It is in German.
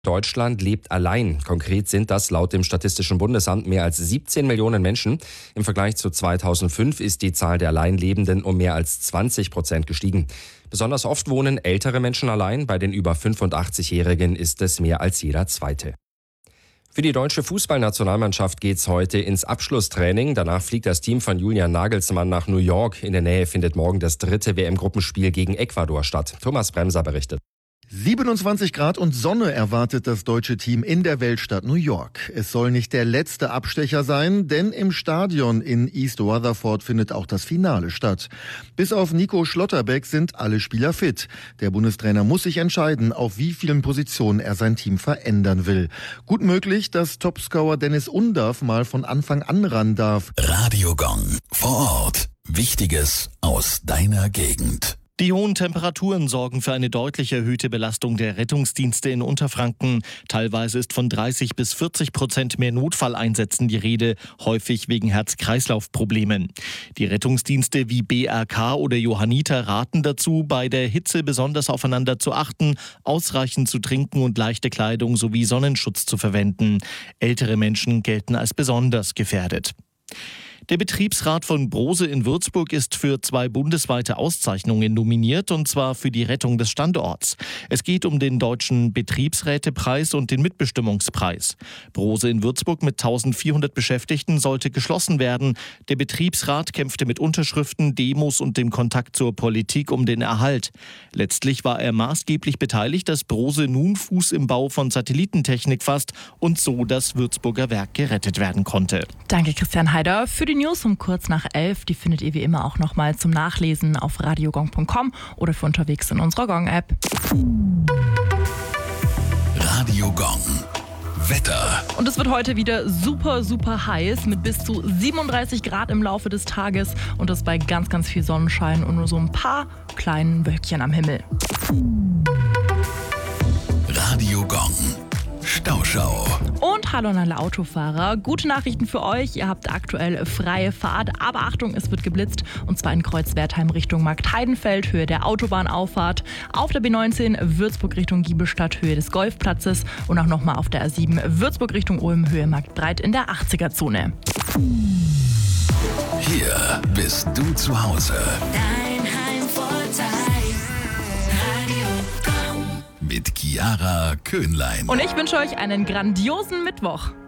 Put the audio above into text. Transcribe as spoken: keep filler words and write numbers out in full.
Deutschland lebt allein. Konkret sind das laut dem Statistischen Bundesamt mehr als siebzehn Millionen Menschen. Im Vergleich zu zweitausendfünf ist die Zahl der Alleinlebenden um mehr als zwanzig Prozent gestiegen. Besonders oft wohnen ältere Menschen allein. Bei den über fünfundachtzigjährigen ist es mehr als jeder Zweite. Für die deutsche Fußballnationalmannschaft geht's heute ins Abschlusstraining. Danach fliegt das Team von Julian Nagelsmann nach New York. In der Nähe findet morgen das dritte W M-Gruppenspiel gegen Ecuador statt. Thomas Bremser berichtet. siebenundzwanzig Grad und Sonne erwartet das deutsche Team in der Weltstadt New York. Es soll nicht der letzte Abstecher sein, denn im Stadion in East Rutherford findet auch das Finale statt. Bis auf Nico Schlotterbeck sind alle Spieler fit. Der Bundestrainer muss sich entscheiden, auf wie vielen Positionen er sein Team verändern will. Gut möglich, dass Topscorer Dennis Undav mal von Anfang an ran darf. Radio Gong vor Ort. Wichtiges aus deiner Gegend. Die hohen Temperaturen sorgen für eine deutlich erhöhte Belastung der Rettungsdienste in Unterfranken. Teilweise ist von dreißig bis vierzig Prozent mehr Notfalleinsätzen die Rede, häufig wegen Herz-Kreislauf-Problemen. Die Rettungsdienste wie B R K oder Johanniter raten dazu, bei der Hitze besonders aufeinander zu achten, ausreichend zu trinken und leichte Kleidung sowie Sonnenschutz zu verwenden. Ältere Menschen gelten als besonders gefährdet. Der Betriebsrat von Brose in Würzburg ist für zwei bundesweite Auszeichnungen nominiert, und zwar für die Rettung des Standorts. Es geht um den Deutschen Betriebsrätepreis und den Mitbestimmungspreis. Brose in Würzburg mit eintausendvierhundert Beschäftigten sollte geschlossen werden. Der Betriebsrat kämpfte mit Unterschriften, Demos und dem Kontakt zur Politik um den Erhalt. Letztlich war er maßgeblich beteiligt, dass Brose nun Fuß im Bau von Satellitentechnik fasst und so das Würzburger Werk gerettet werden konnte. Danke, Christian Heider. Für die News um kurz nach elf, die findet ihr wie immer auch nochmal zum Nachlesen auf radiogong punkt com oder für unterwegs in unserer Gong-App. Radio Gong. Wetter. Und es wird heute wieder super, super heiß mit bis zu siebenunddreißig Grad im Laufe des Tages und das bei ganz, ganz viel Sonnenschein und nur so ein paar kleinen Wölkchen am Himmel. Radio Gong. Stauschau. Und hallo an alle Autofahrer. Gute Nachrichten für euch. Ihr habt aktuell freie Fahrt. Aber Achtung, es wird geblitzt. Und zwar in Kreuzwertheim Richtung Marktheidenfeld, Höhe der Autobahnauffahrt. Auf der B neunzehn Würzburg Richtung Giebelstadt, Höhe des Golfplatzes. Und auch nochmal auf der A sieben Würzburg Richtung Ulm, Höhe Marktbreit in der achtziger-Zone. Hier bist du zu Hause. Dein Heimvorteil. Radio Gong. Mit Chiara Köhnlein. Und ich wünsche euch einen grandiosen Mittwoch.